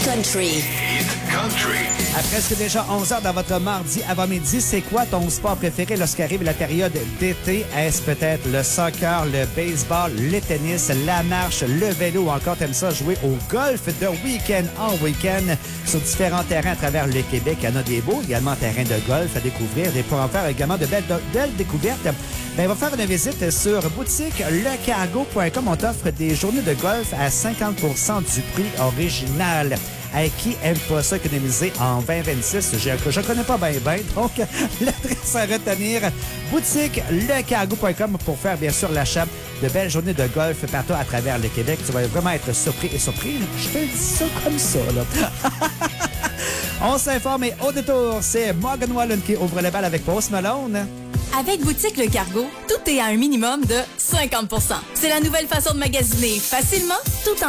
Country. À presque déjà 11 heures dans votre mardi avant-midi, c'est quoi ton sport préféré lorsqu'arrive la période d'été? Est-ce peut-être le soccer, le baseball, le tennis, la marche, le vélo ou encore t'aimes ça jouer au golf de week-end en week-end sur différents terrains à travers le Québec? Il y en a des beaux, également terrains de golf à découvrir et pour en faire également de belles découvertes. Ben, va faire une visite sur boutique lecargo.com. On t'offre des journées de golf à 50% du prix original. Qui aime pas ça économiser en 2026? Je connais pas bien, donc l'adresse à retenir, boutique lecargo.com pour faire bien sûr l'achat de belles journées de golf partout à travers le Québec. Tu vas vraiment être surpris et surpris. Je te dis ça comme ça, là. On s'informe et au détour, c'est Morgan Wallen qui ouvre le bal avec Post Malone. Avec Boutique Le Cargo, tout est à un minimum de 50%. C'est la nouvelle façon de magasiner facilement, tout en